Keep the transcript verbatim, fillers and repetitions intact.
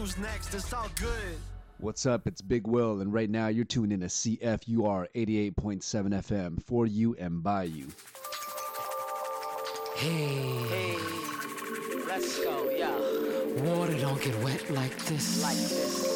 Who's next? It's all good. What's up? It's Big Will, and right now you're tuned in to C F U R eighty-eight point seven F M for you and by you. Hey, Hey, let's go, yeah. water don't get wet like this. Like this.